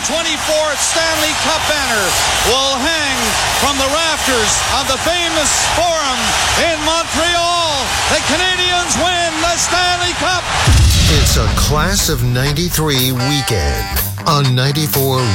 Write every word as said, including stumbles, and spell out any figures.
twenty-fourth Stanley Cup banner will hang from the rafters of the famous Forum in Montreal. The Canadiens win the Stanley Cup. It's a Class of ninety-three weekend on ninety-four